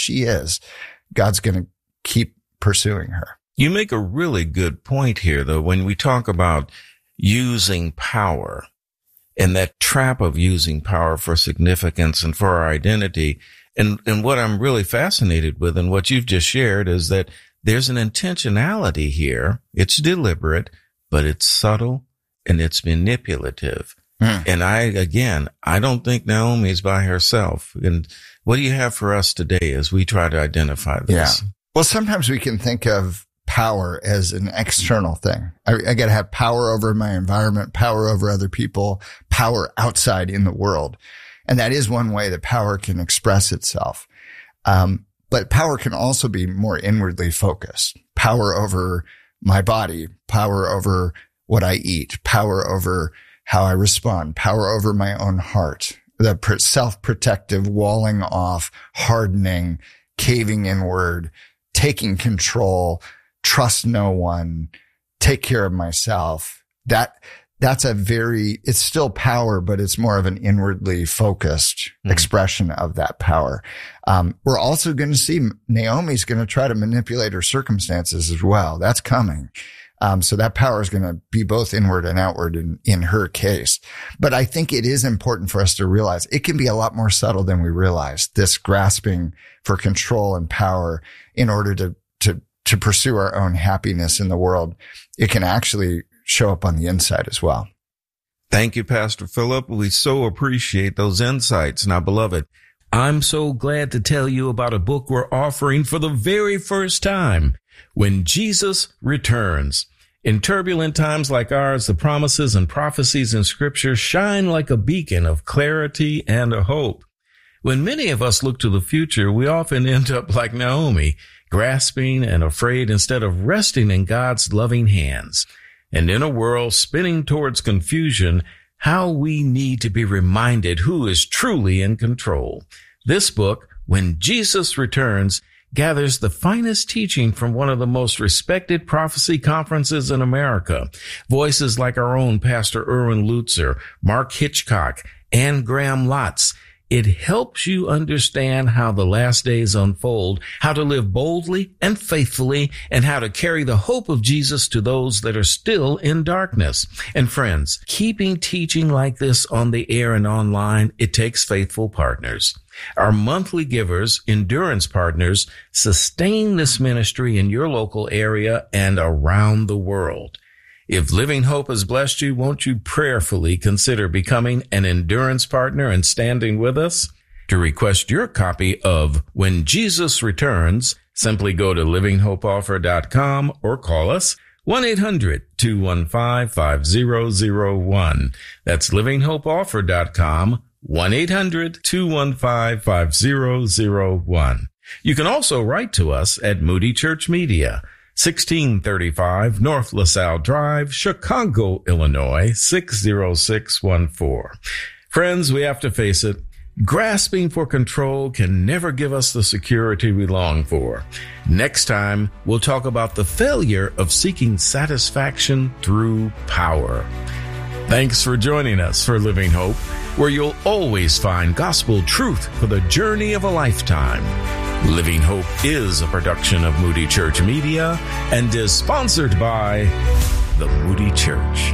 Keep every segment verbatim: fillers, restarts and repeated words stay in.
she is, God's going to keep pursuing her. You make a really good point here, though, when we talk about using power and that trap of using power for significance and for our identity. And, and what I'm really fascinated with and what you've just shared is that there's an intentionality here. It's deliberate, but it's subtle and it's manipulative. Mm. And I, again, I don't think Naomi's by herself. And what do you have for us today as we try to identify this? Yeah. Well, sometimes we can think of power as an external thing. I, I got to have power over my environment, power over other people, power outside in the world. And that is one way that power can express itself. Um, but power can also be more inwardly focused. Power over my body, power over what I eat, power over how I respond, power over my own heart, the self-protective walling off, hardening, caving inward, taking control, trust no one, take care of myself. That, that's a very, it's still power, but it's more of an inwardly focused mm-hmm. expression of that power. Um, we're also going to see Naomi's going to try to manipulate her circumstances as well. That's coming. Um, so that power is going to be both inward and outward in, in her case. But I think it is important for us to realize it can be a lot more subtle than we realize, this grasping for control and power in order to, to, to pursue our own happiness in the world. It can actually show up on the inside as well. Thank you, Pastor Philip. We so appreciate those insights. Now, beloved, I'm so glad to tell you about a book we're offering for the very first time. When Jesus Returns. In turbulent times like ours, the promises and prophecies in Scripture shine like a beacon of clarity and a hope. When many of us look to the future, we often end up like Naomi, grasping and afraid instead of resting in God's loving hands. And in a world spinning towards confusion, how we need to be reminded who is truly in control. This book, When Jesus Returns, gathers the finest teaching from one of the most respected prophecy conferences in America. Voices like our own Pastor Erwin Lutzer, Mark Hitchcock, and Graham Lotz. It helps you understand how the last days unfold, how to live boldly and faithfully, and how to carry the hope of Jesus to those that are still in darkness. And friends, keeping teaching like this on the air and online, it takes faithful partners. Our monthly givers, Endurance Partners, sustain this ministry in your local area and around the world. If Living Hope has blessed you, won't you prayerfully consider becoming an Endurance Partner and standing with us? To request your copy of When Jesus Returns, simply go to living hope offer dot com or call us one eight hundred two one five five zero zero one. That's living hope offer dot com, one eight hundred two one five five zero zero one. You can also write to us at Moody Church Media, sixteen thirty-five North LaSalle Drive, Chicago, Illinois, six zero six one four. Friends, we have to face it. Grasping for control can never give us the security we long for. Next time, we'll talk about the failure of seeking satisfaction through power. Thanks for joining us for Living Hope, where you'll always find gospel truth for the journey of a lifetime. Living Hope is a production of Moody Church Media and is sponsored by the Moody Church.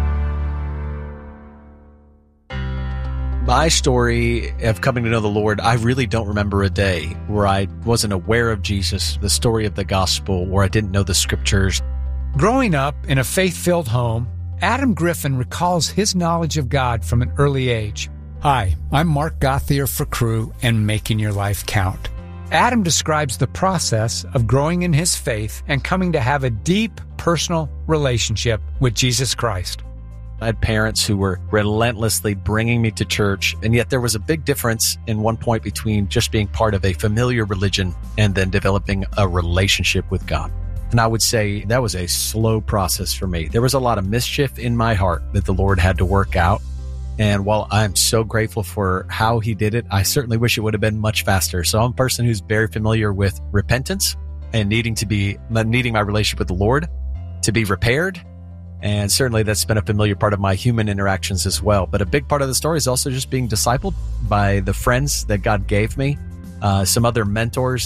My story of coming to know the Lord, I really don't remember a day where I wasn't aware of Jesus, the story of the gospel, where I didn't know the scriptures. Growing up in a faith-filled home, Adam Griffin recalls his knowledge of God from an early age. Hi, I'm Mark Gauthier for Cru and Making Your Life Count. Adam describes the process of growing in his faith and coming to have a deep personal relationship with Jesus Christ. I had parents who were relentlessly bringing me to church, and yet there was a big difference in one point between just being part of a familiar religion and then developing a relationship with God. And I would say that was a slow process for me. There was a lot of mischief in my heart that the Lord had to work out. And while I'm so grateful for how he did it, I certainly wish it would have been much faster. So I'm a person who's very familiar with repentance and needing to be, needing my relationship with the Lord to be repaired. And certainly that's been a familiar part of my human interactions as well. But a big part of the story is also just being discipled by the friends that God gave me, uh, some other mentors